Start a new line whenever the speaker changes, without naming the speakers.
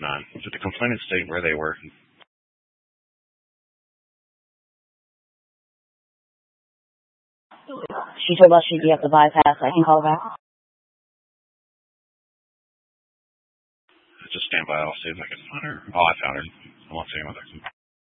9. Did the complainant state where they were?
She told us she'd be at the bypass. I can call her back.
Just stand by. I'll see if I can find her. Oh, I found her. I won't say anything.